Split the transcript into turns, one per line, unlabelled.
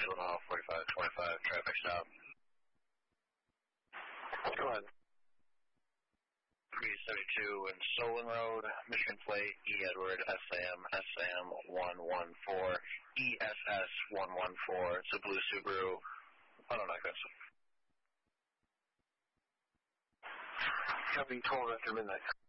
Juvenile 4525, traffic stop.
Go ahead.
372 in Solon Road, Michigan Plate, E. Edward, SM 114, ESS 114. It's a blue Subaru. I don't like this.
Copy 12 after midnight.